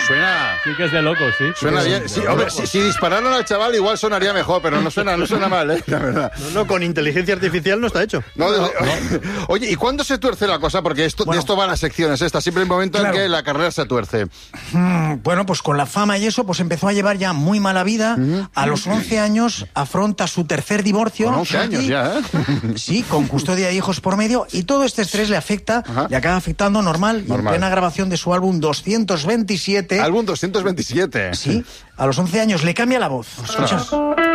suena... Sí que es de locos, sí. Suena bien. Sí, hombre, si dispararon al chaval igual sonaría mejor, pero no suena mal, la verdad. No, con inteligencia artificial no está hecho. Oye, ¿y cuándo se tuerce la cosa? Porque de esto van las secciones estas. Siempre hay un momento en que la carrera se tuerce. Bueno, pues con la fama y eso, pues empezó a llevar ya muy mala vida. A los 11 años afronta su tercer divorcio. Con 11 años ya, ¿eh? Sí, con custodia de hijos por medio. Y todo este estrés le afecta, le acaba afectando normal. Y en plena grabación de su álbum 227... ¿Álbum 227? Sí, a los 11 años le cambia la voz. Escucha.